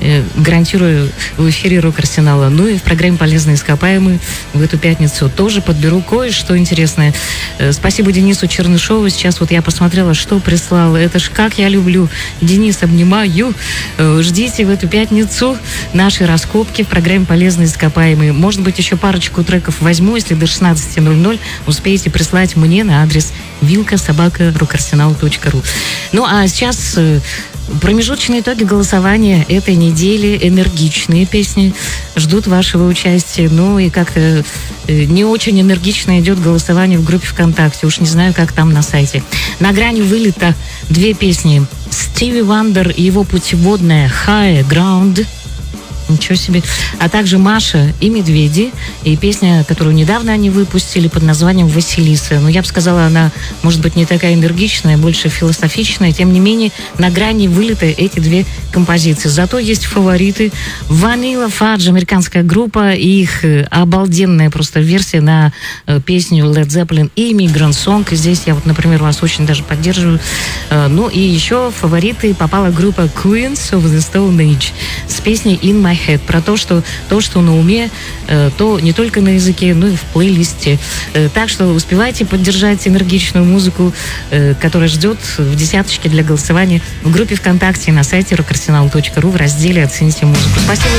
гарантирую в эфире Рок-Арсенала. Ну и в программе «Полезные ископаемые» в эту пятницу тоже подберу кое-что интересное. Спасибо Денису Чернышову. Сейчас вот я посмотрела, что прислал. Это ж как я люблю. Денис, обнимаю. Ждите в эту пятницу наши раскопки в программе «Полезные ископаемые». Может быть, еще парочку треков возьму, если до 16:00 успеете прислать мне на адрес vilka@rockarsenal.ru. Ну, а сейчас промежуточные итоги голосования этой недели. Энергичные песни ждут вашего участия. Ну и как-то не очень энергично идет голосование в группе ВКонтакте. Уж не знаю, как там на сайте. На грани вылета 2 песни. Стиви Вандер и его путеводная «High Ground». Ничего себе. А также Маша и Медведи. И песня, которую недавно они выпустили под названием «Василиса». Но я бы сказала, она, может быть, не такая энергичная, больше философичная. Тем не менее, на грани вылета эти 2 композиции. Зато есть фавориты. Vanilla Fudge, американская группа, и их обалденная просто версия на песню Led Zeppelin и Immigrant Song. И здесь я вот, например, вас очень даже поддерживаю. Ну и еще фавориты попала группа Queens of the Stone Age с песней In My Head, про то, что на уме, то не только на языке, но и в плейлисте. Так что успевайте поддержать энергичную музыку, которая ждет в десяточке для голосования в группе ВКонтакте и на сайте rockarsenal.ru в разделе «Оцените музыку». Спасибо.